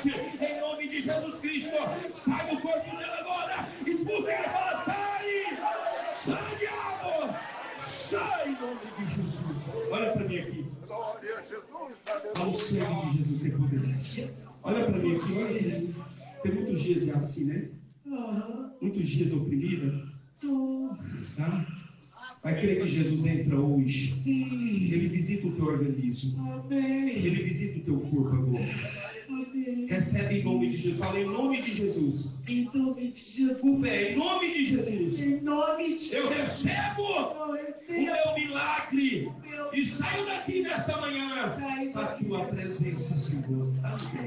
morte, em nome de Jesus Cristo. Sai do corpo dela agora, expulsa ela, fala, sai! Sai, diabo! Sai em nome de Jesus. Olha para mim aqui. O sangue de Jesus tem poder. Olha para mim aqui, olha para mim. Tem muitos dias já assim, né? Muitos dias oprimida. Tá? Vai crer que Jesus entra hoje. Sim. Ele visita o teu organismo. Amém. Ele visita o teu corpo agora. Amém. Recebe em nome de Jesus. Fala em nome de Jesus. Em nome de Jesus. Com fé, em nome de Jesus. Em nome de Jesus. Eu recebo o meu milagre. E saio daqui nessa manhã. A tua presença, Senhor. Amém.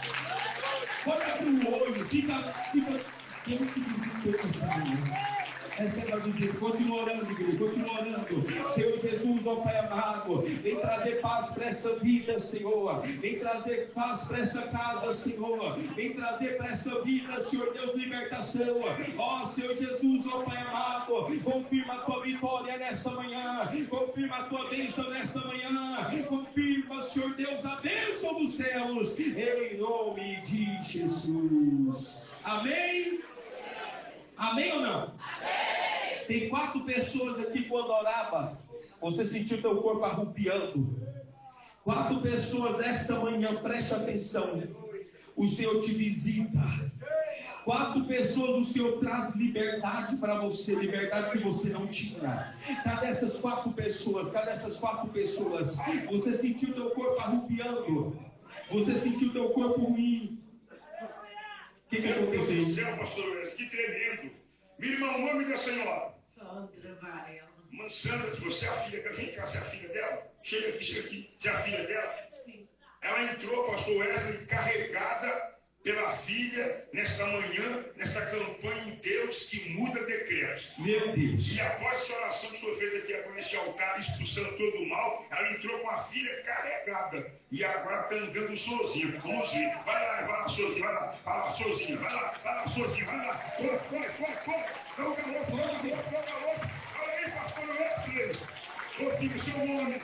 Pode abrir o olho. Fica. Quem se visitou essa manhã? Receba do Senhor, continua orando, igreja, continua orando. Senhor Jesus, ó Pai amado, vem trazer paz para essa vida, Senhor. Vem trazer paz para essa casa, Senhor. Vem trazer para essa vida, Senhor Deus, libertação. Ó Senhor Jesus, ó Pai amado, confirma a tua vitória nessa manhã. Confirma a tua bênção nessa manhã. Confirma, Senhor Deus, a bênção dos céus. Em nome de Jesus. Amém? Amém ou não? Amém. Tem 4 pessoas aqui quando orava, você sentiu teu corpo arrupiando. 4 pessoas essa manhã, preste atenção. O Senhor te visita. 4 pessoas, o Senhor traz liberdade para você, liberdade que você não tinha. Cadê essas 4 pessoas? Cadê essas 4 pessoas? Você sentiu teu corpo arrupiando. Você sentiu teu corpo ruim. O que aconteceu? Meu Deus do céu, pastor, que tremendo. Minha irmã, o nome da senhora? Sandra Varela. Irmã Sandra, você é a filha dela? Vem cá, você é a filha dela? Chega aqui. Você é a filha dela? Sim. Ela entrou, pastor Wesley, carregada pela filha, nesta manhã, nesta campanha em Deus que muda decretos. Meu Deus. E após essa oração que o senhor fez aqui agora nesse altar, expulsando todo o mal, ela entrou com a filha carregada. E agora está andando sozinha. Vamos ver. Vai lá, sozinha, vai lá, sozinha, vai lá, sozinha, vai lá. Corre. Dá um calor. Olha aí, pastor Wesley. Ô filho, seu nome.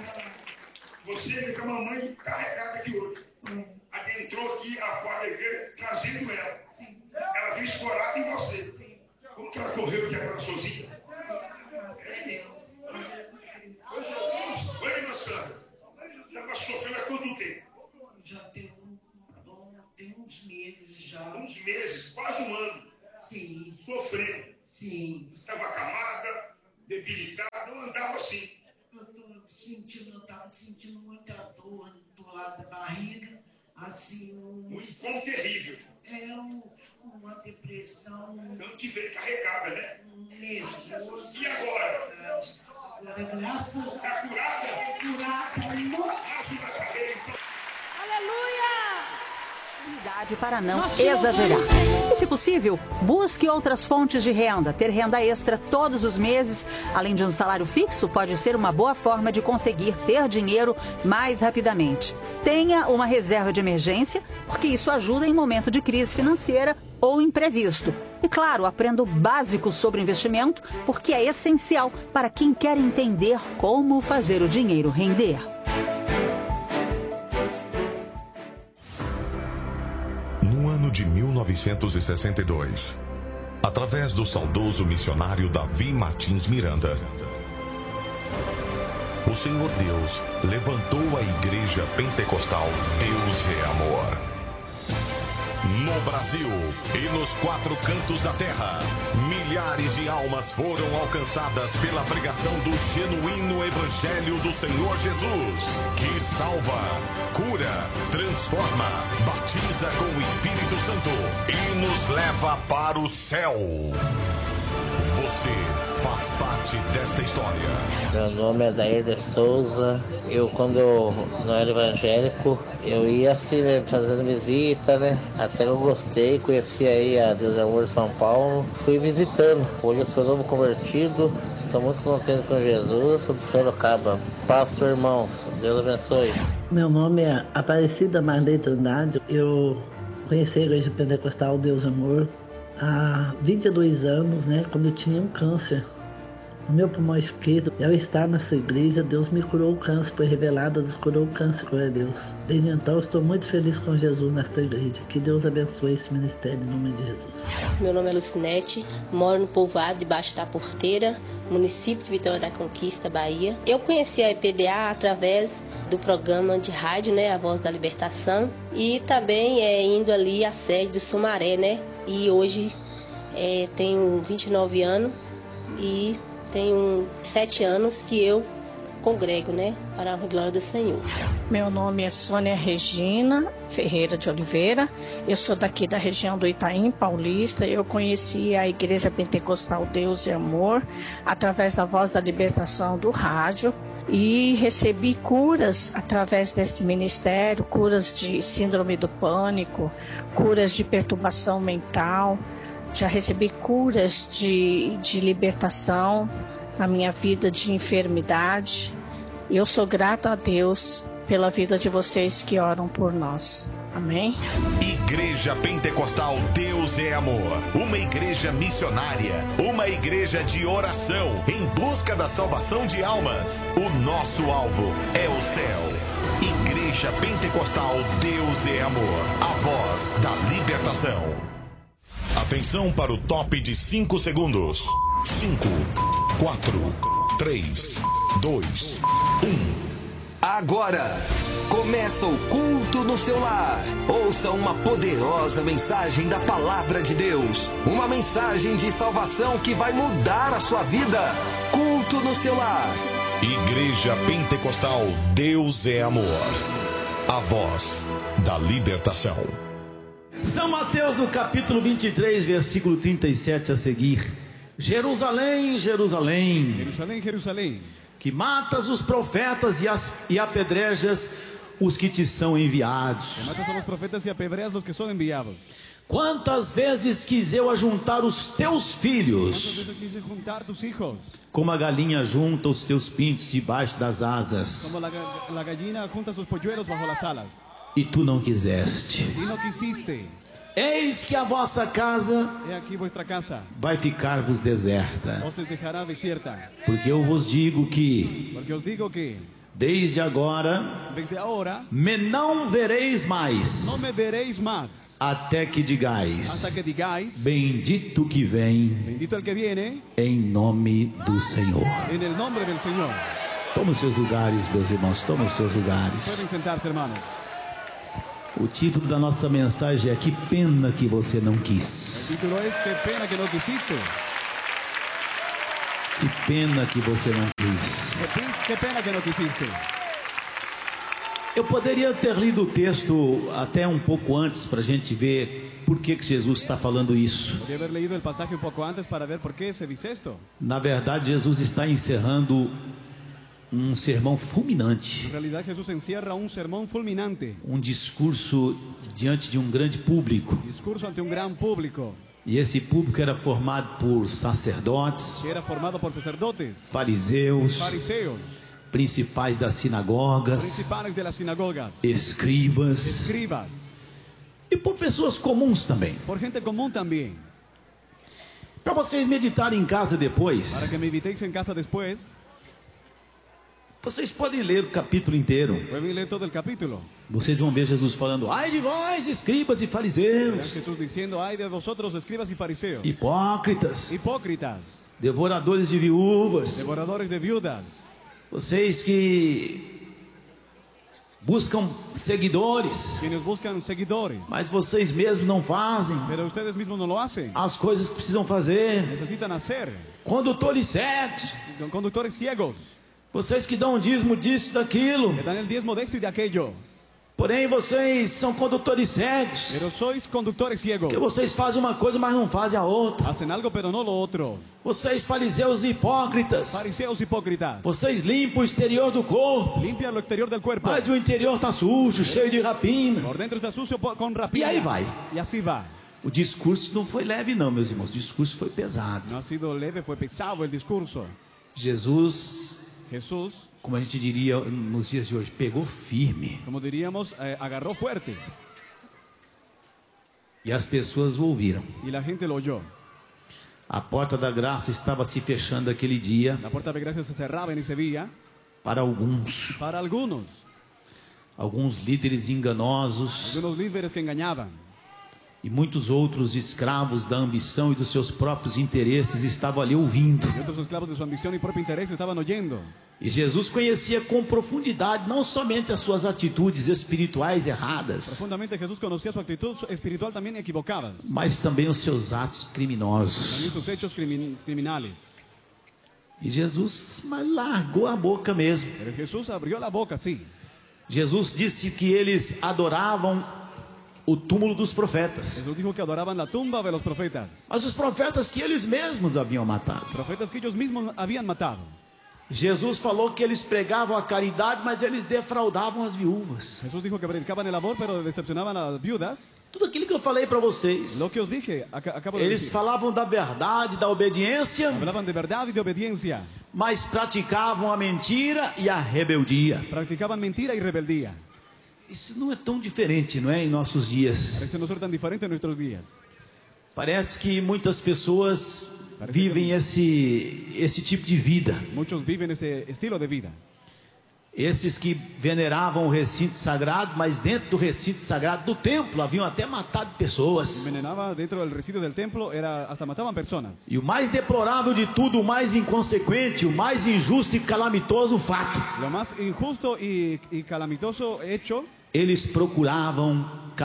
Você vem com a mamãe carregada aqui hoje. Adentrou aqui a quarta igreja, trazendo ela. Sim. Ela veio escorada em você. Sim. Como que ela correu aqui agora sozinha? Oi, irmã Sandra. Estava sofrendo há quanto tempo? Já tem uns meses já. Uns meses, quase um ano. Sim. Sofrendo. Sim. Estava acamada, debilitada, não andava assim. Eu estava sentindo muita dor do lado da barriga. Assim, um incômodo terrível. Uma depressão. Tanto que veio carregada, né? Nervoso. E agora? Agora, graças a Deus. Está curada? Curada. Aleluia! Para não exagerar. E, se possível, busque outras fontes de renda. Ter renda extra todos os meses, além de um salário fixo, pode ser uma boa forma de conseguir ter dinheiro mais rapidamente. Tenha uma reserva de emergência, porque isso ajuda em momento de crise financeira ou imprevisto. E, claro, aprenda o básico sobre investimento, porque é essencial para quem quer entender como fazer o dinheiro render. No ano de 1962, através do saudoso missionário Davi Martins Miranda, o Senhor Deus levantou a Igreja Pentecostal Deus é Amor. No Brasil e nos 4 cantos da terra, milhares de almas foram alcançadas pela pregação do genuíno Evangelho do Senhor Jesus, que salva, cura, transforma, batiza com o Espírito Santo e nos leva para o céu. Você faz parte desta história. Meu nome é Dair de Souza. Quando eu não era evangélico, eu ia assim, né, fazendo visita, né? Até eu gostei, conheci aí a Deus é Amor de São Paulo. Fui visitando. Hoje eu sou novo convertido. Estou muito contente com Jesus. Sou de Sorocaba. Pastor, irmãos. Deus abençoe. Meu nome é Aparecida Marley Trindade. Eu conheci a Igreja Pentecostal Deus Amor há 22 anos, né, quando eu tinha um câncer. o meu pulmão esquerdo. E ao estar nessa igreja, Deus me curou o câncer, foi revelado, Deus curou o câncer, glória a Deus. Desde então, eu estou muito feliz com Jesus nesta igreja. Que Deus abençoe esse ministério em nome de Jesus. Meu nome é Lucinete, moro no povoado debaixo da Porteira, município de Vitória da Conquista, Bahia. Eu conheci a EPDA através do programa de rádio, né, A Voz da Libertação, e também indo ali à sede do Sumaré, né, e hoje tenho 29 anos e tenho 7 anos que eu congrego, né, para a glória do Senhor. Meu nome é Sônia Regina Ferreira de Oliveira, eu sou daqui da região do Itaim Paulista. Eu conheci a Igreja Pentecostal Deus e Amor através da Voz da Libertação do rádio e recebi curas através deste ministério, curas de síndrome do pânico, curas de perturbação mental, já recebi curas de libertação na minha vida de enfermidade. Eu sou grata a Deus pela vida de vocês que oram por nós. Amém? Igreja Pentecostal Deus é Amor. Uma igreja missionária. Uma igreja de oração em busca da salvação de almas. O nosso alvo é o céu. Igreja Pentecostal Deus é Amor. A voz da libertação. Atenção para o top de 5 segundos. 5, 4, 3, 2, 1. Agora começa o culto no seu lar. Ouça uma poderosa mensagem da palavra de Deus. Uma mensagem de salvação que vai mudar a sua vida. Culto no seu lar. Igreja Pentecostal Deus é Amor. A voz da libertação. São Mateus, no capítulo 23, versículo 37 a seguir. Jerusalém, Jerusalém, Jerusalém, Jerusalém, que matas os profetas e apedrejas os que te são enviados. que matas a los profetas y apedreas los que son enviados. Quantas vezes quis eu ajuntar os teus filhos, ¿Cuántas veces quise juntar tus hijos? como a galinha junta os teus pintos debaixo das asas, Como la gallina junta sus polluelos bajo las alas. e tu não quiseste. Y no quisiste. Eis que a vossa casa He aquí vuestra casa vai ficar-vos deserta, os dejará desierta. porque eu vos digo que, Porque os digo que desde agora, desde ahora me não vereis mais, no me veréis más, até que digais, hasta que digáis: bendito que vem bendito el que viene em nome do Senhor. en el nombre del Señor. Toma os seus lugares, meus irmãos, toma os seus lugares. Pueden sentarse, hermanos. O título da nossa mensagem é: que pena que você não El quis. título es: qué pena que no quisiste. Que pena que você não quis. Qué pena que no quisiste. Eu poderia ter lido o texto até um pouco antes para a gente ver por que Jesus está falando isso. Podría haber leído el pasaje un poco antes para ver por qué se dice esto. Na verdade, Jesus está encerrando um sermão fulminante, En realidad Jesús encierra un sermón fulminante, um discurso diante de um grande público. discurso ante un gran público, E esse público era formado por sacerdotes, que era formado por sacerdotes, fariseus, fariseos, principais das sinagogas, principales de las sinagogas, escribas escribas, e por pessoas comuns também. por gente común también. Para vocês meditarem em casa depois, Para que meditéis en casa después, vocês podem ler o capítulo inteiro. pueden leer todo el capítulo. Vocês vão ver Jesus falando: ai de vós, escribas e Verán fariseus, Jesús diciendo: ay de vosotros, escribas y fariseos, hipócritas, hipócritas, devoradores de viúvas, devoradores de viudas, vocês que buscam seguidores, quienes buscan seguidores, mas vocês mesmos não fazem pero ustedes mismos no lo hacen. as coisas que precisam fazer. Necesitan hacer. Condutores cegos, Conductores ciegos, vocês que dão dízimo disso, daquilo, que dan el diezmo de esto y de aquello, porém vocês são condutores cegos, pero sois conductores ciegos. que vocês fazem uma coisa, mas não fazem a outra. Hacen algo pero no lo otro. Vocês fariseus e hipócritas, Fariseos hipócritas, vocês limpam o exterior do corpo, limpian lo exterior del cuerpo, mas o interior está sujo, cheio de rapina. por dentro está sucio con E rapina. aí vai. Y así va. O discurso não foi leve não, meus irmãos, o discurso foi pesado. No ha sido leve, fue pesado el discurso. Jesus, Jesús, como a gente diria nos dias de hoje, pegou firme. como diríamos, agarró fuerte E as pessoas o ouviram. y la gente lo oyó. A porta da graça estava se fechando aquele dia. La puerta de gracia se cerraba en ese día. Para alguns. Para algunos. Alguns líderes enganosos. Algunos líderes que engañaban. E muitos outros escravos da ambição e dos seus próprios interesses estavam ali ouvindo. Y otros esclavos de su ambición y propio interés estaban oyendo. E Jesus conhecia com profundidade não somente as suas atitudes espirituais erradas, Profundamente Jesús conocía su actitud espiritual también equivocada. mas também os seus atos criminosos. También sus hechos criminales. E Jesus largou a boca mesmo. Pero Jesús abrió la boca, sí. Jesus disse que eles adoravam o túmulo dos profetas. Jesús dijo que adoraban la tumba de los profetas. Mas os profetas que eles mesmos haviam matado. Profetas que ellos mismos habían matado. Jesus falou que eles pregavam a caridade, mas eles defraudavam as viúvas. Jesús dijo que predicaban el amor, pero decepcionaban a las viudas. Tudo aquilo que eu falei para vocês. Lo que os dije, acabo de Eles decir. falavam da verdade, da obediência, Hablaban de verdad y de obediencia. mas praticavam a mentira e a rebeldia. Practicaban mentira y rebeldía. Isso não é tão diferente, não é, em nossos dias. Parece no ser tan diferente en nuestros días. Parece que muitas pessoas vivem esse tipo de vida. Muchos viven ese estilo de vida. Esses que veneravam o recinto sagrado, mas dentro do recinto sagrado do templo haviam até matado pessoas. Envenenaba dentro del recinto del templo, hasta mataban personas. E o mais deplorável de tudo, o mais inconsequente, o mais injusto e calamitoso fato. Lo más injusto y calamitoso hecho, Eles procuravam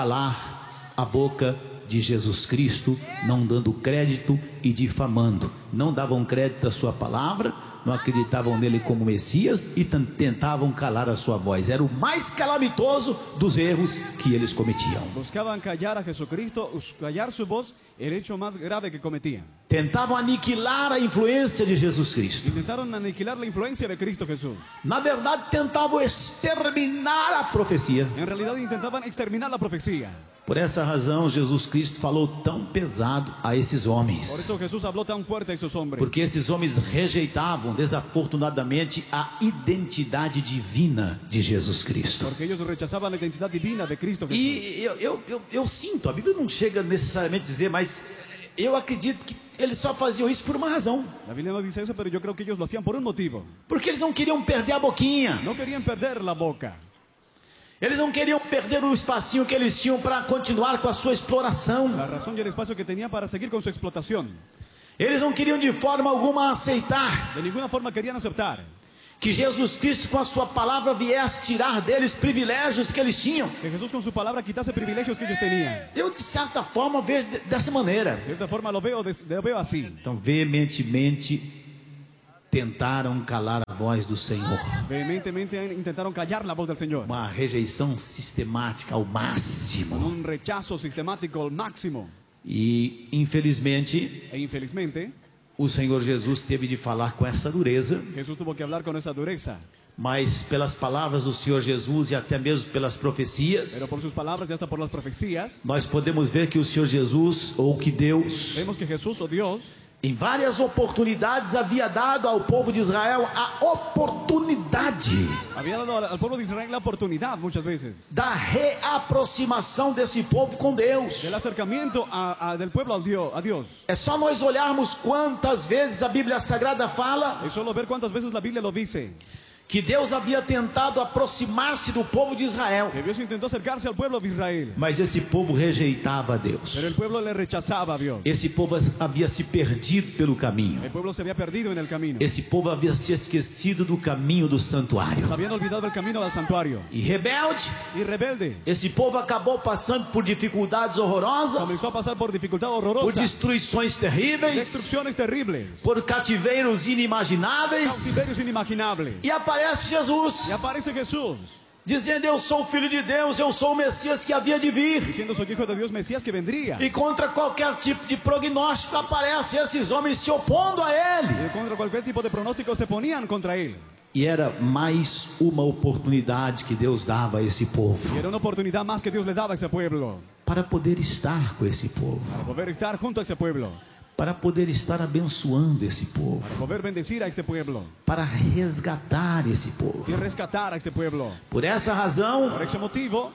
calar a boca de Jesus Cristo, não dando crédito e difamando. Não davam crédito à sua palavra, não acreditavam nele como Messias e tentavam calar a sua voz. Era o mais calamitoso dos erros que eles cometiam. buscaban callar a Jesucristo, callar su voz, el hecho más grave que cometían. Tentavam aniquilar a influência de Jesus Cristo. Intentaron aniquilar la influencia de Cristo Jesús. Na verdade, tentavam exterminar a profecia. En realidad intentaban exterminar la profecía. Por essa razão, Jesus Cristo falou tão pesado a esses Por homens. eso Jesús habló tan fuerte a esos hombres. Porque esses homens rejeitavam, desafortunadamente, a identidade divina de Jesus Cristo. Porque ellos rechazaban la identidad divina de Cristo Jesús. E eu sinto, a Bíblia não chega necessariamente a dizer, mas eu acredito que eles só faziam isso por uma razão. La Biblia no dice eso, pero yo creo que ellos lo hacían por un motivo. Porque eles não queriam perder a boquinha. No querían perder la boca. Eles não queriam perder o espacinho que eles tinham para continuar com a sua exploração. La razón y el espacio que tenían para seguir con su explotación. Eles não queriam de forma alguma aceitar De ninguna forma querían aceptar que Jesus Cristo com a sua palavra viesse tirar deles privilégios que eles tinham. que Jesús con su palabra quitase privilegios que ellos tenían. Eu, de certa forma, vejo dessa maneira. De cierta forma lo veo así. Então, veementemente tentaram calar a voz do Senhor. Vehementemente intentaron callar la voz del Señor. Uma rejeição sistemática ao máximo. Con un rechazo sistemático al máximo. E, infelizmente, E infelizmente, o Senhor Jesus teve de falar com essa dureza. Jesús tuvo que hablar con esa dureza. Mas pelas palavras do Senhor Jesus e até mesmo pelas profecias, Pero por sus palabras y hasta por las profecías, nós podemos ver que o Senhor Jesus, ou que Deus, vemos que Jesús o Dios em várias oportunidades havia dado ao povo de Israel a oportunidade había dado al pueblo de Israel la oportunidad muchas veces da reaproximação desse povo com Deus. del acercamiento del pueblo a Dios. É só nós olharmos quantas vezes a Bíblia Sagrada fala Es solo ver cuántas veces la Biblia lo dice. que Deus havia tentado aproximar-se do povo de Israel, Que Dios intentó acercarse al pueblo de Israel, mas esse povo rejeitava a Deus. pero el pueblo le rechazaba a Dios. Esse povo havia se perdido pelo caminho. El pueblo se había perdido en el camino. Esse povo havia se esquecido do caminho do santuário. Se habían olvidado el camino del santuario. E rebelde, Y rebelde, esse povo acabou passando por dificuldades horrorosas, comenzó a pasar por dificultad por horrorosa, destruições terríveis, destrucciones terribles, por cativeiros inimagináveis. cautiverios inimaginables. E aparece Jesus, Y aparece Jesús dizendo: eu sou o Filho de Deus, eu sou o Messias que havia de vir. diciendo soy hijo de Dios Mesías que vendría. E contra qualquer tipo de prognóstico aparecem esses homens se opondo a ele. Y contra cualquier tipo de pronóstico se ponían contra él. E era mais uma oportunidade que Deus dava a esse Y povo era una oportunidad más que Dios le daba a ese pueblo, para poder estar com esse povo, para poder estar junto a ese pueblo, para poder estar abençoando esse povo, para poder bendecir a este pueblo para resgatar esse povo. y rescatar a este pueblo. Por essa razão, Por ese motivo,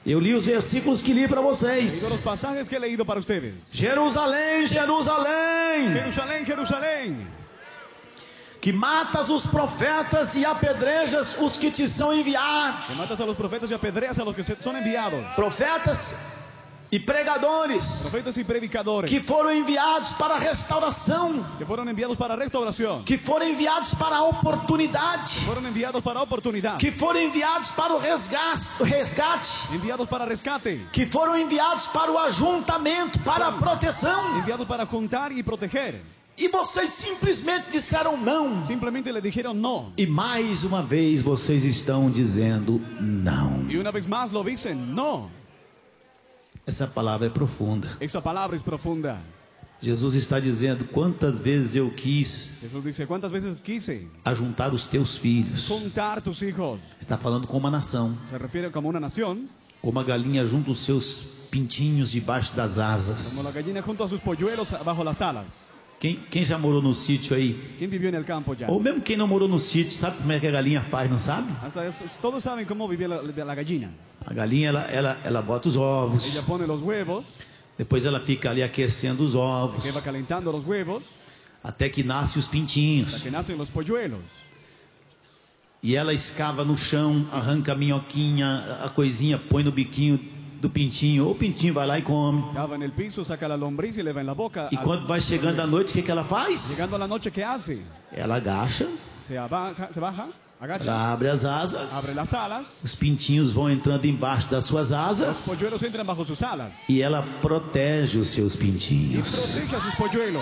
Eu li os versículos que li para vocês. Leído los pasajes que he leído para ustedes. Jerusalém, Jerusalém, Jerusalém, Jerusalém, que matas os profetas e apedrejas os que te são que enviados. matas a los profetas y apedreas a los que son enviados. Profetas e pregadores Profetas y predicadores que foram enviados para a restauração, que fueron enviados para restauración, que foram enviados para a oportunidade, fueron enviados para oportunidad, que foram enviados para o resgate, enviados para rescate, que foram enviados para o ajuntamento, para a proteção. enviados para juntar y proteger. E vocês simplesmente disseram não. Simplemente le dijeron no. E mais uma vez vocês estão dizendo não. Y una vez más lo dicen no. Essa palavra é profunda. Esa palabra es profunda. Jesus está dizendo: quantas vezes eu quis Jesús dice, ¿cuántas veces quise ajuntar os teus filhos? juntar tus hijos? Está falando com uma nação, Se refiere como una nación, como a galinha junta os seus pintinhos debaixo das como la asas. gallina junto a sus polluelos bajo las alas. Quem já morou no sítio aí? ¿Quién vivió en el campo ya? Ou mesmo quem não morou no sítio, sabe como é que a galinha faz, não sabe? Todos saben cómo vivía la gallina. A galinha, ela bota os ovos, Ella pone los huevos, depois ela fica ali aquecendo os ovos, que va calentando los huevos, até que nascem os hasta pintinhos. que nacen los polluelos. E ela escava no chão, arranca a minhoquinha, a coisinha, põe no biquinho do pintinho. Ou o pintinho vai lá e come. Cava en el piso, saca la lombriz y le va en la boca. E quando vai chegando a noite, o que ela faz? Llegando a la noche, ¿qué hace? Ela agacha, Se baja, agacha, ela abre as asas, abre las alas, os pintinhos vão entrando embaixo das suas los asas polluelos entran bajo sus alas e ela protege os seus y pintinhos. protege a sus polluelos.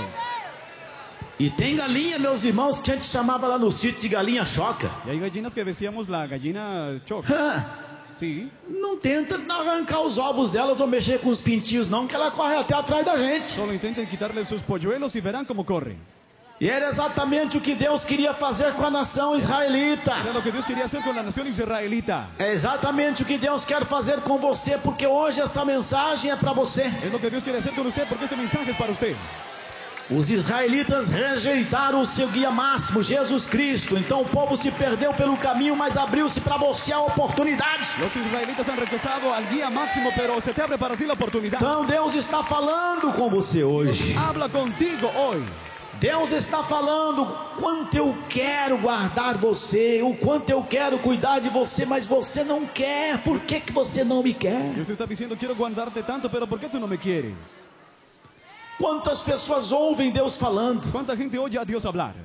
E tem galinha, meus irmãos, que a gente chamava lá no sítio de galinha choca. Y hay gallinas que decíamos la gallina choca. Sí. Não tenta arrancar os ovos delas ou mexer com os pintinhos não, que ela corre até atrás da gente. Solo intenten quitarle sus polluelos y verán cómo corre. E era exatamente o que Deus queria fazer com a nação israelita. Era lo que Dios quería hacer con la nación israelita. É exatamente o que Deus quer fazer com você, porque hoje essa mensagem é para você. Es lo que Dios quiere hacer con usted porque este mensaje es para usted. Os israelitas rejeitaram o seu guia máximo, Jesus Cristo. Então o povo se perdeu pelo caminho, mas abriu-se para você a oportunidade. Los israelitas han rechazado al guía máximo, pero se te abre para ti la oportunidad. Então Deus está falando com você hoje. Habla contigo hoy. Deus está falando quanto eu quero guardar você, o quanto eu quero cuidar de você, mas você não quer. Por que você não me quer? Dios te está diciendo, quiero guardarte tanto, pero ¿por qué tú no me quieres? Quantas pessoas ouvem Deus falando? ¿Cuánta gente oye a Dios hablar?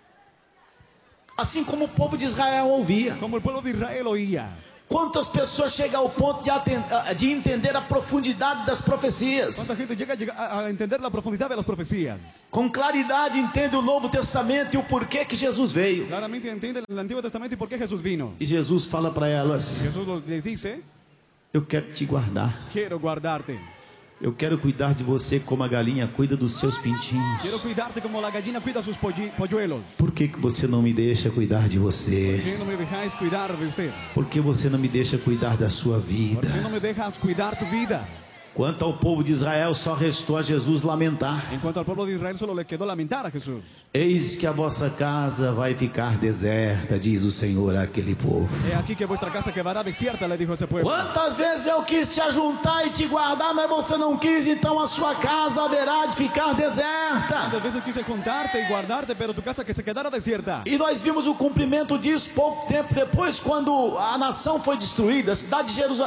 Assim como o povo de Israel ouvia. Como el pueblo de Israel oía. Quantas pessoas chegam ao ponto de entender a profundidade das profecias? ¿Cuánta gente llega a entender la profundidad de las profecías? Com claridade entende o Novo Testamento e o porquê que Jesus veio. Claramente entiende el Antiguo Testamento y por qué Jesús vino. E Jesus fala para elas: Jesús les dice, eu quero te guardar. quiero guardarte. Eu quero cuidar de você como a galinha cuida dos seus pintinhos. Quiero cuidarte como la gallina cuida sus polluelos. Por que você não me deixa cuidar de ¿Por você? qué no me dejáis cuidar de usted? Por que você não me deixa cuidar da sua ¿Por vida? qué no me dejas cuidar tu vida? Quanto ao povo de Israel, só restou a Jesus lamentar: En cuanto al pueblo de Israel, solo le quedó lamentar a Jesús. eis que a vossa casa vai ficar deserta, diz o Senhor àquele povo. He aquí que vuestra casa quedará desierta, le dijo ese pueblo. Quantas vezes eu quis te ajuntar e te guardar, mas você não quis, então a sua casa haverá de ficar deserta. Tantas veces quise juntarte y guardarte, pero tu casa que se quedara desierta. E nós vimos o cumprimento disso pouco tempo depois, quando a nação foi destruída, a cidade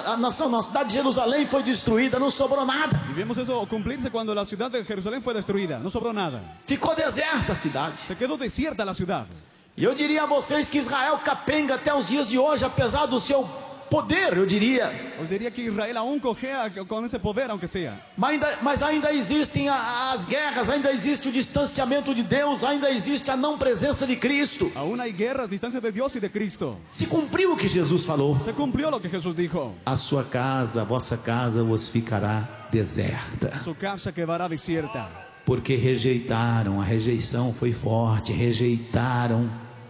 de Jerusalém foi destruída, não sobrou nada. Y vimos eso cumplirse cuando la ciudad de Jerusalén fue destruida. No sobró nada. Ficou deserta a cidade. Se quedó desierta la ciudad. E eu diria a vocês que Israel capenga até os dias de hoje, apesar do seu poder, eu diria. Os diría que Israel aún cojea con ese poder, aunque sea. Mas ainda existem as guerras, ainda existe o distanciamento de Deus, ainda existe a não presença de Cristo. Aún hay guerras, distancia de Dios y de Cristo. Se cumpriu o que Jesus falou: Se cumplió lo que Jesús dijo. a sua casa, a vossa casa vos ficará deserta. Su casa quedará desierta. Porque rejeitaram, a rejeição foi forte, rejeitaram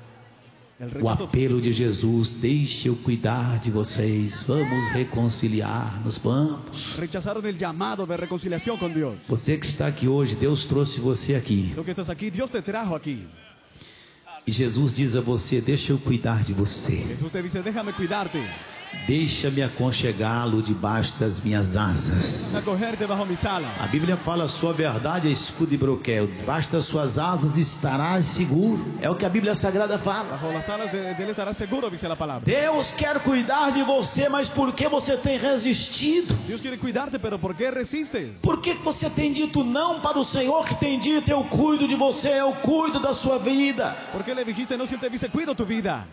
El o rechazo, apelo de Jesus: deixe eu cuidar de vocês, vamos reconciliar-nos, vamos. rechazaron el llamado de reconciliación con Dios. Você que está aqui hoje, Deus trouxe você aqui. Tú que estás aquí, Dios te trajo aquí. E Jesus diz a você: deixa eu cuidar de você. Jesús te dice, déjame cuidarte. Deixa-me aconchegá-lo debaixo das minhas asas. Acogerte bajo mis alas. A Bíblia fala: sua verdade é escudo e broquel. Debaixo das suas asas estarás seguro. É o que a Bíblia Sagrada fala. Bajo las alas de él estarás seguro, dice la palabra. Deus quer cuidar de você, mas por que você tem resistido? Dios quiere cuidarte, pero ¿por qué resistes? Por que você tem dito não para o Senhor que tem dito: eu cuido de você, eu cuido da sua vida? ¿Por qué le dijiste no si él te dice cuido tu vida?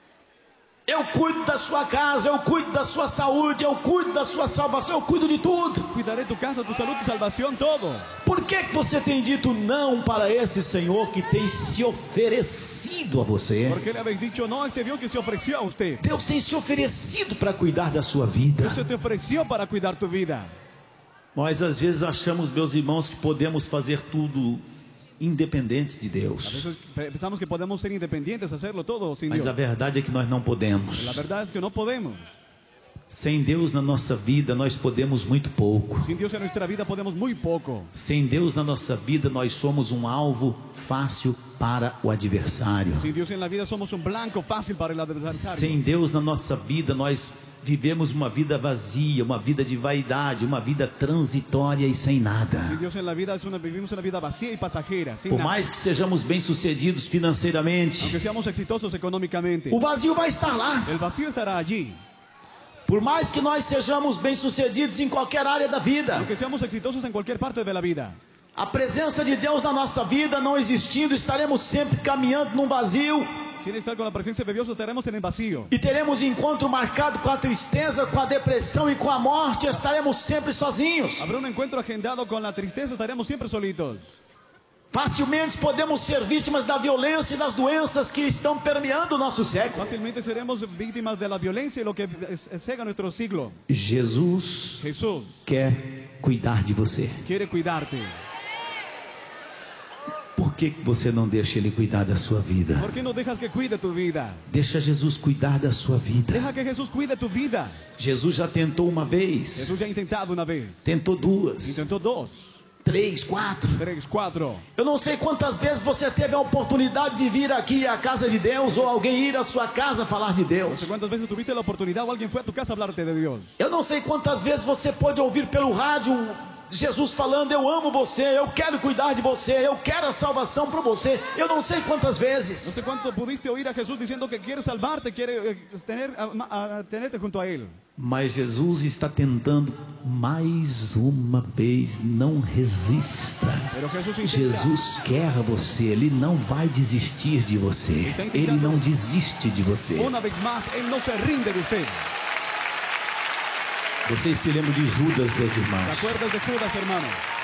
Eu cuido da sua casa, eu cuido da sua saúde, eu cuido da sua salvação, eu cuido de tudo. Cuidaré tu casa, tu salud, tu salvación, todo. Por que você tem dito não para esse Senhor que tem se oferecido a você? ¿Por qué le habéis dicho no a este Dios que se ofreció a usted? Deus tem se oferecido para cuidar da sua vida. Dios se te ofreció para cuidar tu vida. Nós às vezes achamos, meus irmãos, que podemos fazer tudo independentes de A Deus. veces pensamos que podemos ser independientes, hacerlo todo sin Mas Dios. a verdade é que nós não podemos. La verdad es que no podemos. Sem Deus na nossa vida, nós podemos muito pouco. Sin Dios en nuestra vida podemos muy poco. Sem Deus na nossa vida, nós somos um alvo fácil para o adversário. Sin Dios en la vida somos un blanco fácil para el adversario. Sem Deus na nossa vida, nós vivemos uma vida vazia, uma vida de vaidade, uma vida transitória e sem nada. Sin Dios en la vida vivimos una vida vacía y pasajera. Sin Por nada. mais que sejamos bem-sucedidos financeiramente, Aunque seamos exitosos económicamente, o vazio vai estar lá. el vacío estará allí. Por mais que nós sejamos bem-sucedidos em qualquer área da vida, Aunque seamos exitosos en cualquier parte de la vida, a presença de Deus na nossa vida não existindo, estaremos sempre caminhando num vazio sin estar con la presencia de Dios estaremos en el vacío. e teremos encontro marcado com a tristeza, com a depressão e com a morte. Estaremos sempre sozinhos. Habrá un encuentro agendado con la tristeza, estaremos siempre solitos. Facilmente podemos ser vítimas da violência e das doenças que estão permeando o nosso século. Fácilmente seremos víctimas de la violencia y lo que cega nuestro siglo. Jesus Jesús quer cuidar de você. quiere cuidarte. Por que você não deixa Ele cuidar da sua vida? ¿Por qué no dejas que cuide tu vida? Deixa Jesus cuidar da sua vida. Deja que Jesús cuide tu vida. Jesus já tentou uma vez, Jesús ya ha intentado una vez, tentou duas, intentó dos, 3, 4. 3, 4. Eu não sei quantas vezes você teve a oportunidade de vir aqui à casa de Deus ou alguém ir à sua casa falar de No sé Deus. cuántas veces tuviste la oportunidad o alguien fue a tu casa a hablarte de Dios. Eu não sei quantas vezes você pôde ouvir pelo rádio Jesus falando: eu amo você, eu quero cuidar de você, eu quero a salvação para você. Eu não sei quantas No vezes. sé cuánto pudiste oír a Jesús diciendo que quiere salvarte, quiere tenerte junto a Él. Mas Jesus está tentando mais uma vez. Não resista. Pero Jesús intenta. Jesus quer você, Ele não vai desistir de você. Ele não desiste de você. Una vez más, Él no se rinde de usted. Vocês se lembram de Judas, meus ¿Te irmãos? acuerdas de Judas, hermano?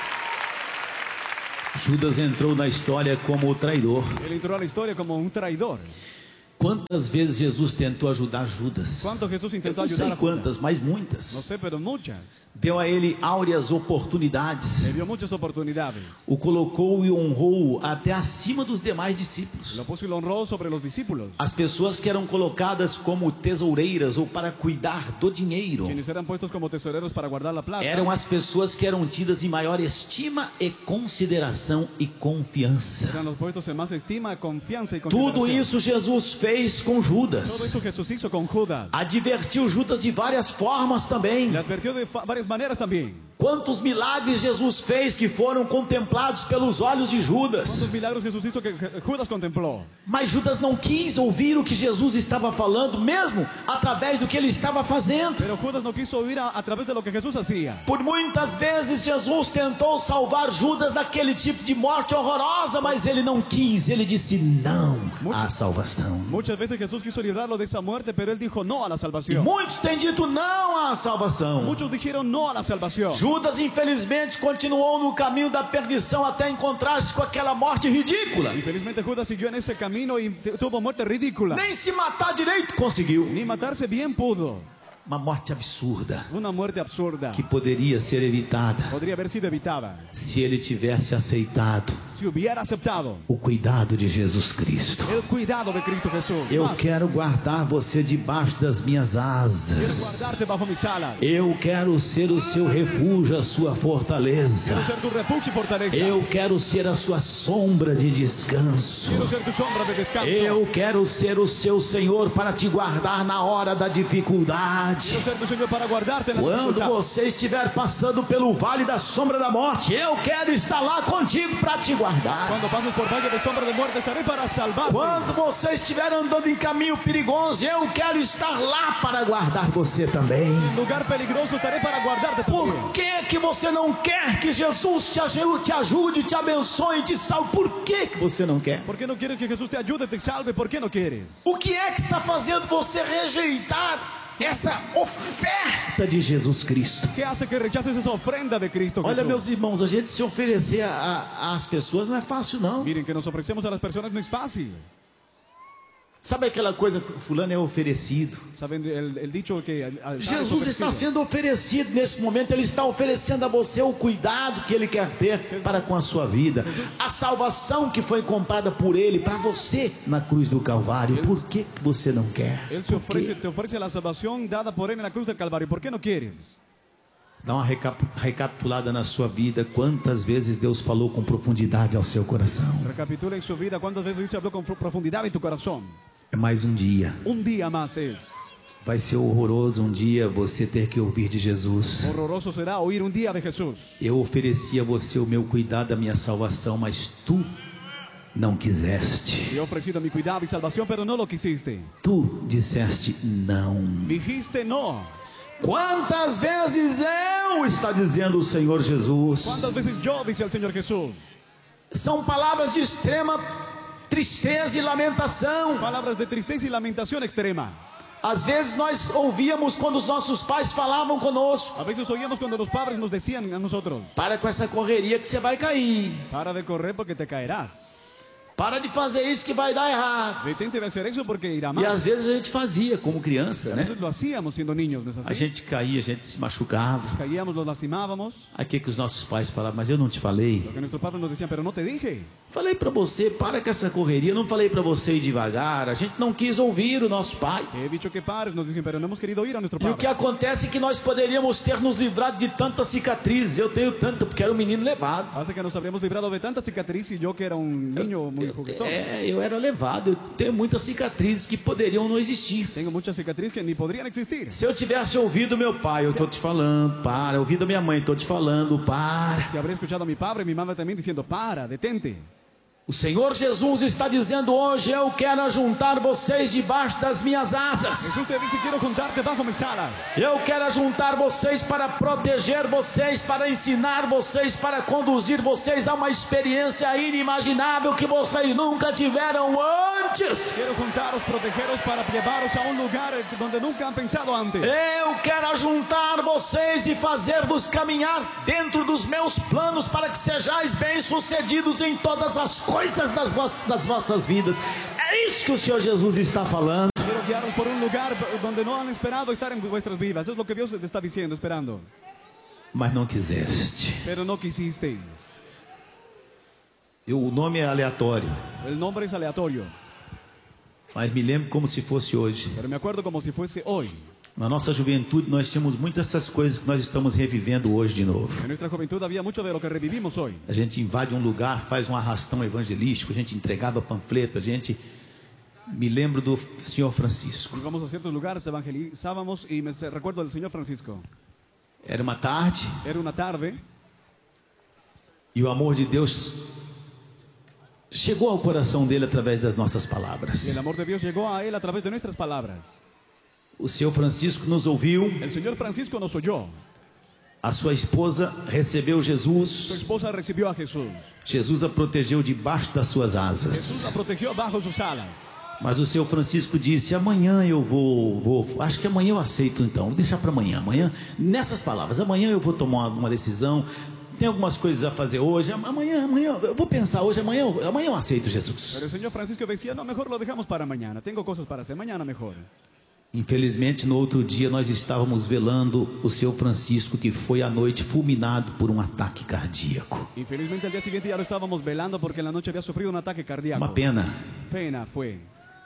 Judas entrou na história como o traidor. Él entró a la historia como un traidor. Quantas vezes Jesus tentou ajudar Judas? ¿Cuánto Jesús Eu intentó não ayudar sei a Judas? quantas, mas No muitas. sé, pero muchas. Deu a ele áureas oportunidades. Le dio muchas oportunidades. O colocou e honrou até acima dos demais discípulos. Lo puso y lo honró sobre los discípulos, As pessoas que eram colocadas como tesoureiras ou para cuidar do dinheiro quienes eran puestos como tesoreros para guardar la plata. eram as pessoas que eram tidas em maior estima e consideração e confiança. Eran los puestos en más estima, confianza y Tudo consideración. isso Jesus fez com Todo Judas. eso Jesús hizo con Judas. Advertiu Judas de várias formas também. Le advirtió de varias maneras también. Quantos milagres Jesus fez que foram contemplados pelos olhos de Judas. ¿Cuántos milagros Jesús hizo que Judas contempló? Mas Judas não quis ouvir o que Jesus estava falando, mesmo através do que ele estava fazendo. Pero Judas no quiso oír a través de lo que Jesús hacía. Por muitas vezes Jesus tentou salvar Judas daquele tipo de morte horrorosa, mas ele não quis. Ele disse não à salvação. Muchas veces Jesús quiso librarlo de esa muerte, pero él dijo no a la E salvación. muitos têm dito não à salvação. Muchos dijeron no a la salvación. Judas, infelizmente, continuou no caminho da perdição até encontrar-se com aquela morte ridícula. Infelizmente Judas siguió en ese camino y tuvo muerte ridícula. Nem se matar direito conseguiu. Ni matarse bien pudo. Uma morte absurda Una muerte absurda. que poderia ser evitada Podría haber sido evitada se ele tivesse aceitado si hubiera aceptado o cuidado de Jesus Cristo. el cuidado de Cristo Jesús. Eu Más, quero guardar você debaixo das minhas quiero asas. guardarte bajo mis alas. Eu quero ser o seu refúgio, a sua fortaleza. Quiero ser tu refugio y fortaleza. Eu quero ser a sua sombra de descanso. Quiero ser tu sombra de descanso. Eu quero ser o seu Senhor para te guardar na hora da dificuldade. Quiero ser tu Señor para guardarte en la Quando dificultad. você estiver passando pelo vale da sombra da morte, eu quero estar lá contigo para te guardar. Cuando pases por valle de sombra de muerte, estaré para salvarte. Quando você estiver andando em caminho perigoso, eu quero estar lá para guardar você também. En lugar peligroso, estaré para guardarte también. Por que você não quer que Jesus te ajude, te abençoe, te salve? Por que você não quer? ¿Por qué no quieres que Jesús te ayude, te salve? ¿Por qué no quieres? O que é que está fazendo você rejeitar essa oferta de Jesus Cristo? ¿Qué hace que rechaces esa ofrenda de Cristo Olha, Jesús? meus irmãos, a gente se oferecer às pessoas não é fácil, não. Miren, que nos ofrecemos a las personas no es fácil. Sabe aquela coisa que fulano é oferecido? ¿Saben el dicho que al dar es Jesus está ofrecido? sendo oferecido nesse momento. Ele está oferecendo a você o cuidado que Ele quer ter para com a sua vida, a salvação que foi comprada por Ele para você na cruz do Calvário. Por que você não quer? Él te ofrece la salvación dada por Él en la cruz del Calvario. ¿Por qué no quieres? Dá uma recapitulada na sua vida. Quantas vezes Deus falou com profundidade ao seu coração? Recapitula en su vida cuántas veces Dios habló con profundidad en tu corazón. É mais um dia. Un día más es. Vai ser horroroso um dia você ter que ouvir de Jesus. Horroroso será oír un día de Jesús. Eu ofereci a você o meu cuidado, a minha salvação, mas tu não quiseste. Te he ofrecido mi cuidado y salvación, pero no lo quisiste. Tu disseste não. Dijiste no. Quantas vezes eu, está dizendo o Senhor Jesus. ¿Cuántas veces yo, dice el Señor Jesús? São palavras de extrema tristeza e lamentação. Palabras de tristeza y lamentación extrema. Às vezes nós ouvíamos quando os nossos pais falavam conosco: A veces oíamos cuando los padres nos decían a nosotros: para com essa correria que você vai cair. para de correr porque te caerás. Para de fazer isso que vai dar errado. Detente de hacer eso porque irá E mal. às vezes a gente fazia como criança, A né? veces lo hacíamos siendo niños, ¿no es así? A gente caía, a gente se machucava. Caíamos, nos lastimábamos. Aí que os nossos pais falavam: mas eu não te falei. Porque nuestros padres nos decían, pero no te dije. Falei para você, para com essa correria. Não falei para você ir devagar. A gente não quis ouvir o nosso pai. Te he dicho que pares, nos dicen, pero no hemos querido oír a nuestro E o padre. que acontece é que nós poderíamos ter nos livrado de tantas cicatrizes. Eu tenho tanta porque era um menino levado. Hace que nos habríamos librado de tanta cicatriz y yo que era un niño muy juguetón. Eu era levado. Eu tenho muitas cicatrizes que poderiam não existir. Tengo muchas cicatrices que ni podrían existir. Se eu tivesse ouvido meu pai, eu estou te falando, para. Ouvido a minha mãe, estou te falando, para. Si habría escuchado a mi padre y mi madre también diciendo, para, detente. O Senhor Jesus está dizendo hoje: eu quero ajuntar vocês debaixo das minhas asas. Jesús te dice, quiero juntarte bajo mis alas. Eu quero ajuntar vocês para proteger vocês, para ensinar vocês, para conduzir vocês a uma experiência inimaginável que vocês nunca tiveram antes. Quiero juntaros, protegeros para llevaros a un lugar donde nunca han pensado antes. Eu quero ajuntar vocês e fazer-vos caminhar dentro dos meus planos para que sejais bem-sucedidos em todas as coisas das vossas vidas. É isso que o Senhor Jesus está falando. Quiero guiaros por un lugar donde no han esperado estar en vuestras vidas. Eso es lo que Dios te está diciendo, esperando. Mas não quiseste. Pero no quisiste. O nome é aleatório, El nombre es aleatorio. mas me lembro como se fosse hoje. Pero me acuerdo como si fuese hoy. Na nossa juventude nós tínhamos muitas dessas coisas que nós estamos revivendo hoje de novo. En nuestra juventud había mucho de lo que revivimos hoy. A gente invade um lugar, faz um arrastão evangelístico, a gente entregava panfleto, a gente... Me lembro do Senhor Francisco. Íbamos a ciertos lugares, evangelizábamos y me recuerdo del Señor Francisco. Era uma tarde Era una tarde e o amor de Deus chegou ao coração dele através das nossas y palavras. el amor de Dios llegó a él a través de nuestras palabras. O Senhor Francisco nos ouviu, El Señor Francisco nos oyó. a sua esposa recebeu Su Jesus, esposa recibió a Jesús. Jesus a protegeu debaixo das suas Jesús asas. la protegió bajo sus alas. Mas o Senhor Francisco disse: amanhã eu vou, acho que amanhã eu aceito então, vou deixar para amanhã. Amanhã, nessas palavras, amanhã eu vou tomar uma decisão. Tem algumas coisas a fazer hoje. Amanhã eu vou pensar hoje. Amanhã eu aceito Jesus. Pero el Señor Francisco decía, no, mejor lo dejamos para mañana. Tengo cosas para hacer, mañana mejor. Infelizmente, no outro dia nós estávamos velando o seu Francisco, que foi à noite fulminado por um ataque cardíaco. Infelizmente, al día siguiente ya lo estábamos velando porque en la noche había sufrido un ataque cardíaco. Uma pena. Pena fue.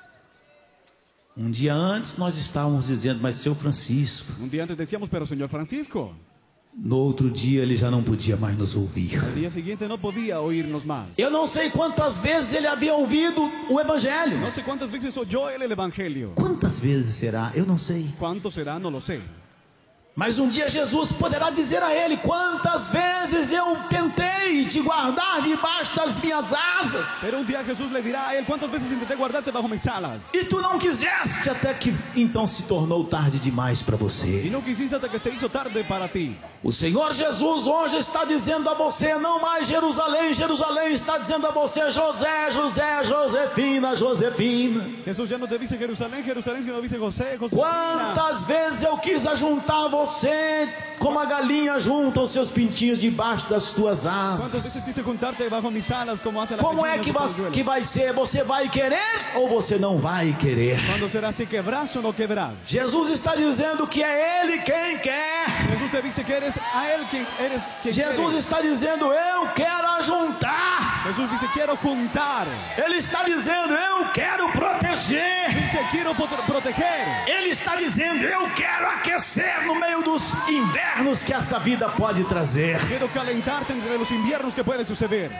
Um dia antes nós estávamos dizendo, mas seu Francisco. Un día antes decíamos, pero señor Francisco. No outro dia ele já não podia mais nos ouvir. Al día siguiente no podía oírnos más. Eu não sei quantas vezes ele havia ouvido o Evangelho. No sé cuántas veces oyó él el evangelio. Quantas vezes será? Eu não sei. ¿Cuánto será? No lo sé. Mas um dia Jesus poderá dizer a ele: quantas vezes eu tentei te guardar debaixo das minhas asas. Pero un día Jesús le dirá a él: ¿cuántas veces intenté guardarte bajo mis alas? E tu não quiseste, até que então se tornou tarde demais para você. Y no quisiste hasta que se hizo tarde para ti. O Senhor Jesus hoje está dizendo a você, não mais Jerusalém, Jerusalém, está dizendo a você, José, José, Josefina, Josefina. Jesús ya no te dice Jerusalén, Jerusalén, sino dice José, José. Quantas vezes eu quis ajuntar você como a galinha junta os seus pintinhos debaixo das tuas ¿Cuántas veces asas. quise juntarte bajo mis alas como hace la Como é gallina que vai ser? Você vai querer ou você não vai querer? ¿Cuándo será si quebrás o no quebrás? Jesus está dizendo que é Ele quem quer. Jesús te dice que eres a él quien eres quien Jesus quiere. está dizendo, eu quero ajuntar. Jesús dice quiero juntar. Ele está dizendo, eu quero proteger. Dice quiero proteger. Ele está dizendo, eu quero aquecer no meio dos invernos que essa vida pode trazer. Quiero calentarte entre los inviernos que puede suceder.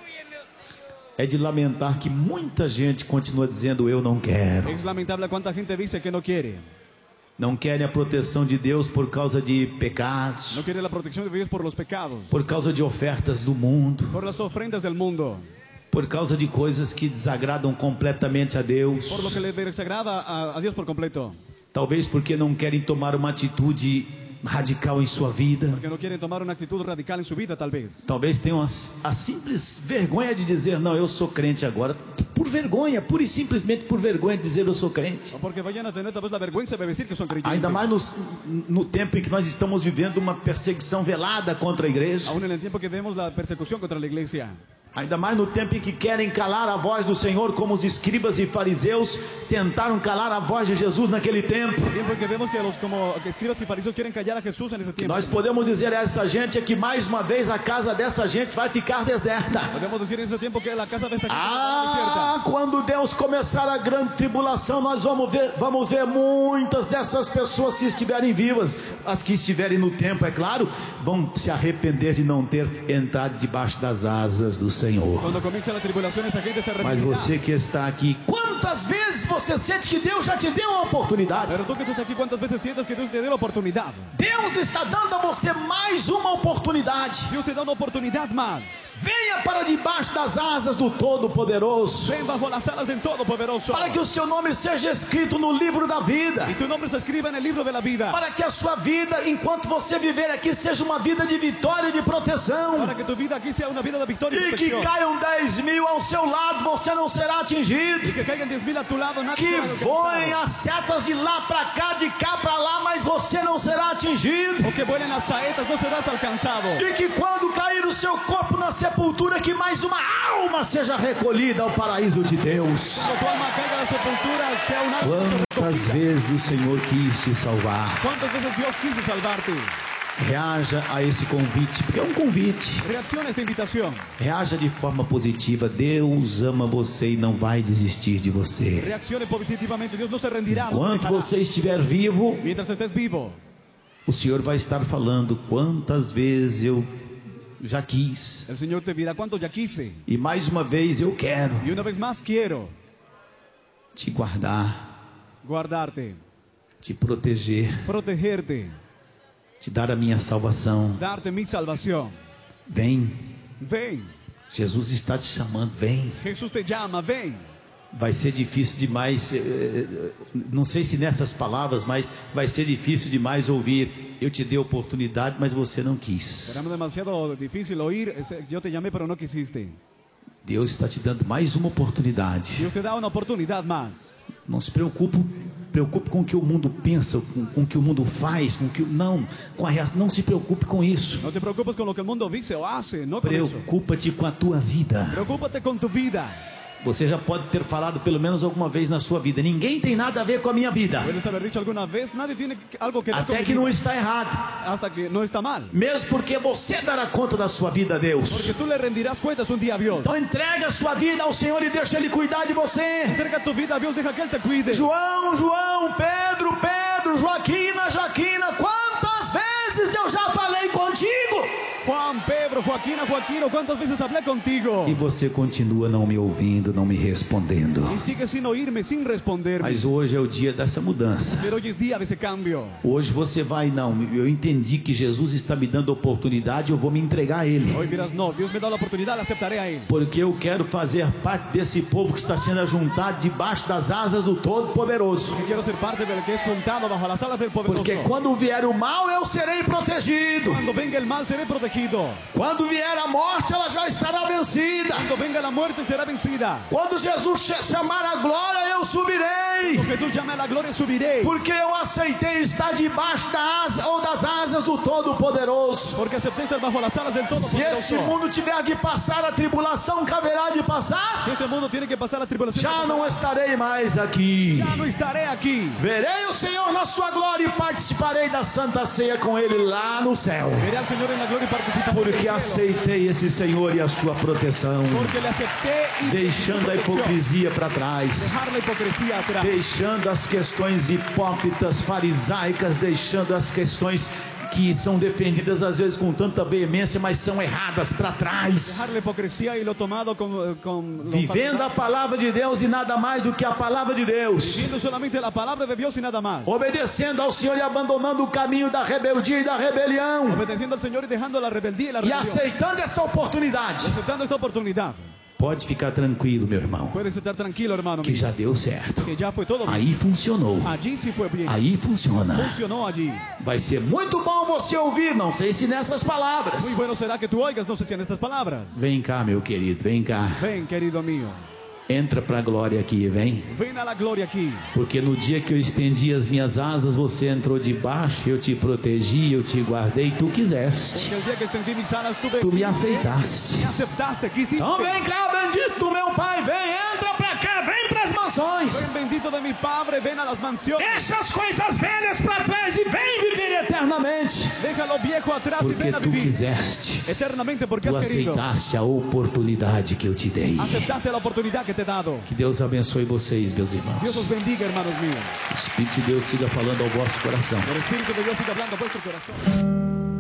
É de lamentar que muita gente continua dizendo, eu não quero. Es lamentable cuánta gente dice que no quiere. Não querem a proteção de Deus por causa de pecados, No quiere la protección de Dios por los pecados, por causa de ofertas do mundo, por las ofrendas del mundo, por causa de coisas que desagradam completamente a Deus. por lo que le desagrada a Dios por completo. Talvez porque não querem tomar uma atitude radical em sua vida. Porque no quieren tomar una actitud radical en su vida, tal vez. Talvez tenham a simples vergonha de dizer, não, eu sou crente agora. Por vergonha, pura e simplesmente por vergonha de dizer eu sou crente. O porque vayan a tener tal vez la vergüenza de decir que son creyentes. Ainda mais no tempo em que nós estamos vivendo uma perseguição velada contra a igreja. Aún en el tiempo que vemos la persecución contra la iglesia. Ainda mais no tempo em que querem calar a voz do Senhor, como os escribas e fariseus tentaram calar a voz de Jesus naquele tempo. Tiempo en que vemos que los como escribas y fariseos quieren callar a Jesús en ese tiempo. Nós podemos dizer a essa gente que mais uma vez a casa dessa gente vai ficar deserta. Podemos decir en ese tiempo que la casa de esta gente estará desierta. Quando Deus começar a grande tribulação, nós vamos ver muitas dessas pessoas, se estiverem vivas, as que estiverem no tempo, é claro, vão se arrepender de não ter entrado debaixo das asas do Senhor. Cuando comienza la tribulación, esa gente se Mas arrepentirá. você que está aqui, quantas vezes você sente que Deus já te deu uma oportunidade? Pero tú que estás aquí, ¿cuántas veces sientes que Dios te dio la oportunidad? Deus está dando a você mais uma oportunidade. Dios te da una oportunidad más. Venha para debaixo das asas do Todo-Poderoso, Ven bajo las alas del Todopoderoso. para que o seu nome seja escrito no livro da vida, Y tu nombre se escriba en el libro de la vida. para que a sua vida, enquanto você viver aqui, seja uma vida de vitória e de proteção. Para que tu vida aquí sea una vida de victoria y E que protección. caiam 10.000 ao seu lado, você não será atingido. Y que caigan 10,000 a tu lado, nadie Que será voem alcanzado. as setas de lá para cá, de cá para lá, mas você não será atingido. O que vuelen las saetas, no serás alcanzado. E que quando cair o seu corpo na sepultura, que mais uma alma seja recolhida ao paraíso de Deus. Cuando tu alma caiga a la sepultura, sea un alma Quantas vezes o Senhor quis te salvar? ¿Cuántas veces Dios quiso salvarte? Reaja a esse convite, porque é um convite. Reacciona a esta invitación. Reaja de forma positiva. Deus ama você e não vai desistir de você. Reaccione positivamente. Dios no se rendirá. No te Enquanto dejará. você estiver vivo, Mientras estés vivo, o Senhor vai estar falando quantas vezes eu já quis. el Señor te dirá cuánto ya quise. E mais uma vez eu quero Y una vez más quiero te guardar, guardarte, te proteger, protegerte, te dar a minha salvação. darte mi salvación. Vem, Ven. Jesus está te chamando, vem. Jesús te llama, ven. Vai ser difícil demais, não sei se nessas palavras, mas vai ser difícil demais ouvir. Eu te dei oportunidade, mas você não quis. Será demasiado difícil oír. Yo te llamé, pero no quisiste. Deus está te dando mais uma oportunidade. Dios te da una oportunidad más. Não se preocupe com o que o mundo pensa, com o que o mundo faz, não se preocupe com isso. No te preocupes con lo que el mundo dice o hace. No con eso. Preocupa-te com a tua vida. Preocúpate con tu vida. Você já pode ter falado pelo menos alguma vez na sua vida: ninguém tem nada a ver com a minha vida. Puedes haber dicho alguna vez, nadie tiene algo que ver Até con que mi não vida. está errado. Hasta que no está mal. Mesmo porque você dará conta da sua vida a Deus. Porque tú le rendirás cuentas un día a Dios. Então entrega a sua vida ao Senhor e deixa Ele cuidar de você. Entrega tu vida a Dios, deja que Él te cuide. João, Pedro, Joaquina, quantas vezes eu já falei contigo? Juan, Pedro, Joaquino, ¿cuántas veces hablé contigo? E você continua não me ouvindo, não me respondendo. Y sigue sin oírme, sin responderme. Mas hoje é o dia dessa mudança. Pero hoy es día de ese cambio. Hoje você vai, não, eu entendi que Jesus está me dando oportunidade, eu vou me entregar a Ele. Hoy dirás, no, Dios me da la oportunidad, aceptaré a Él. Porque eu quero fazer parte desse povo que está sendo ajuntado debaixo das asas do Todo-Poderoso. Quiero ser parte del que es juntado bajo las alas del poderoso. Porque quando vier o mal, eu serei protegido. Cuando venga el mal, seré protegido. Quando vier a morte, ela já estará vencida. Cuando venga la muerte, será vencida. Quando Jesus chamar a glória, eu subirei. Cuando Jesús llame a la gloria, subiré. Porque eu aceitei estar debaixo da asa ou das asas do Todo-Poderoso. Porque acepté estar bajo las alas del Se Todopoderoso. esse mundo tiver de passar a tribulação, que haverá de passar, Si este mundo tiene que pasar la tribulación, já não estarei mais aqui. ya no estaré aquí. Verei o Senhor na sua glória e participarei da Santa Ceia com Ele lá no céu. Veré al Señor en la gloria y participaré Porque del cielo. aceitei esse Senhor e a sua proteção. Porque le acepté y Deixando a hipocrisia para trás. dejar la hipocresía atrás. Deixando as questões hipócritas, farisaicas, deixando as questões que são defendidas às vezes com tanta veemência, mas são erradas para trás. Dejar la hipocresía y lo tomado con lo Vivendo a palavra de Deus e nada mais do que a palavra de Deus. viviendo solamente la palabra de Dios y nada más. Obedecendo ao Senhor e abandonando o caminho da rebeldia e da rebelião. Obedeciendo al Señor y dejando la rebeldía y la E rebelión. aceitando essa oportunidade. Aceptando esta oportunidad. Pode ficar tranquilo, meu irmão, Puedes estar tranquilo, hermano que mío, já deu certo. que ya fue todo bien. Aí funcionou. Allí sí fue bien. Aí funciona. Funcionó allí. Vai ser muito bom você ouvir, não sei se nessas palavras. Muy bueno será que tú oigas, no sé si en estas palabras. Vem cá, meu querido, vem cá. Ven, querido mío. Entra pra glória aqui, vem. Ven a la gloria aquí. Porque no dia que eu estendi as minhas asas, você entrou debaixo, eu te protegi, eu te guardei, tu quiseste. Porque el día que extendí mis alas, Tu me aceitaste. Me aceptaste, quisiste. Então vem cá, bendito meu Pai, vem, entra pra cá, vem pras mansões. Ven, bendito de mi Padre, ven a las mansiones. Deixa as coisas velhas pra trás e vem viver eternamente. Deja lo viejo atrás y Porque ven a tu vivir quiseste. eternamente, porque Tu has querido. aceitaste a oportunidade que eu te dei. Aceptaste la oportunidad que te he dado. Que Deus abençoe vocês, meus Dios irmãos. os bendiga, hermanos míos. O Espírito de Deus siga falando ao vosso coração. El Espíritu de Dios siga hablando a vuestro corazón.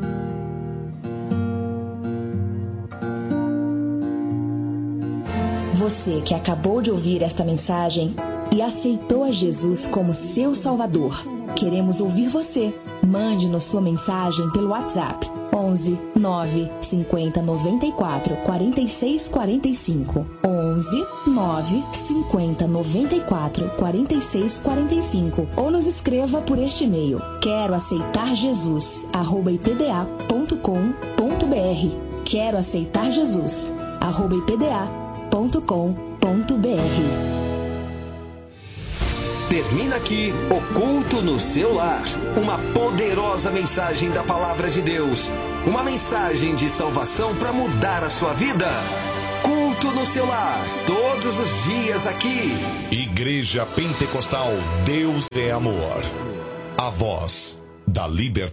Você que acabou de ouvir esta mensagem e aceitou a Jesus como seu Salvador, queremos ouvir você. Mande-nos sua mensagem pelo WhatsApp 11 9 50 94 46 45 11 9 50 94 46 45 ou nos escreva por este e-mail quero aceitar Jesus @ipda.com.br quero aceitar Jesus @ipda.com.br. Termina aqui o Culto no Seu Lar. Uma poderosa mensagem da Palavra de Deus. Uma mensagem de salvação para mudar a sua vida. Culto no Seu Lar. Todos os dias aqui. Igreja Pentecostal Deus é Amor. A voz da libertação.